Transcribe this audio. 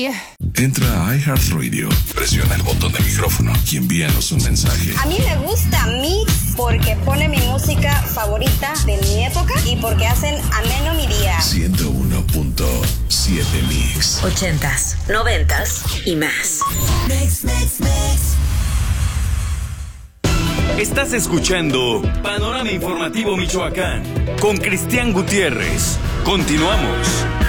Hoy. Entra a iHeartRadio, presiona el botón de micrófono y envíanos un mensaje. A mí me gusta Mix porque pone mi música favorita de mi época y porque hacen ameno mi día. 101.7 Mix. 80s, 90s y más. Mix. Estás escuchando Panorama Informativo Michoacán con Cristian Gutiérrez. Continuamos.